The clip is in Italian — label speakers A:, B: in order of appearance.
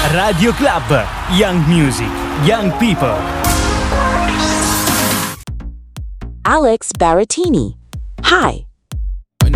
A: Radio Club, Young Music, Young People.
B: Alex Barattini. Hi,